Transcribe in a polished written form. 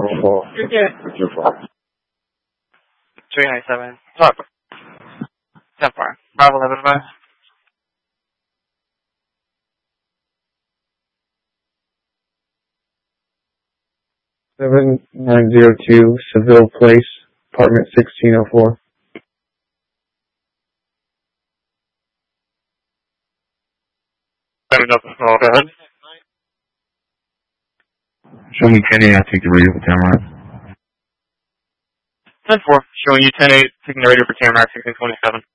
Roll call. Yeah. What's your fault? 397. Sorry. 10 fire. 511 advice. 7902 Seville Place, apartment 1604. Nothing. Go ahead. Show me 10-8, I'll take the radio for Tamarack. 10-4. Showing you 10-8. Taking the radio for Tamarack 1627.